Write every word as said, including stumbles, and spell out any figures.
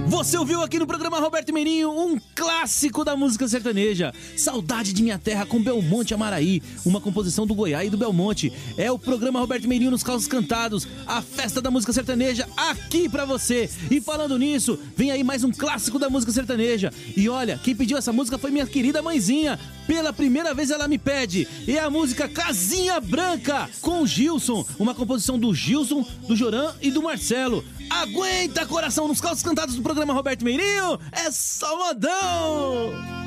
Você ouviu aqui no programa Roberto Meirinho um clássico da música sertaneja, Saudade de Minha Terra com Belmonte Amaraí, uma composição do Goiás e do Belmonte. É o programa Roberto Meirinho nos Causos Cantados, a festa da música sertaneja aqui pra você. E falando nisso, vem aí mais um clássico da música sertaneja. E olha, quem pediu essa música foi minha querida mãezinha. Pela primeira vez ela me pede. É a música Casinha Branca com Gilson, uma composição do Gilson, do Joran e do Marcelo. Aguenta, coração, nos Causos Cantados do programa Roberto Meirinho, é só modão!